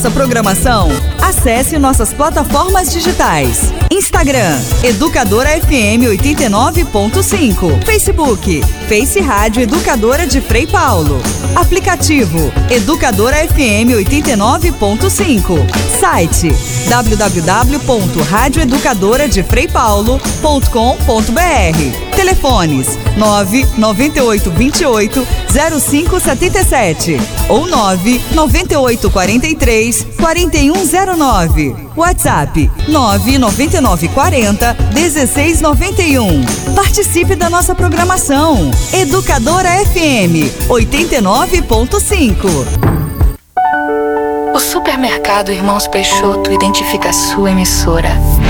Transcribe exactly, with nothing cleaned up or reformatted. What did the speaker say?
Nossa programação, acesse nossas plataformas digitais. Instagram, Educadora F M oitenta e nove ponto cinco. Facebook, Face Rádio Educadora de Frei Paulo. Aplicativo, Educadora F M oitenta e nove ponto cinco. Site, w w w ponto rádio educadora de frei paulo ponto com ponto b r. Telefones, nove nove oito dois oito zero cinco sete sete ou nove nove oito quatro três quatro um zero nove. WhatsApp nove nove nove quatro zero um seis nove um. Participe da nossa programação. Educadora F M oitenta e nove ponto cinco. O Supermercado Irmãos Peixoto identifica a sua emissora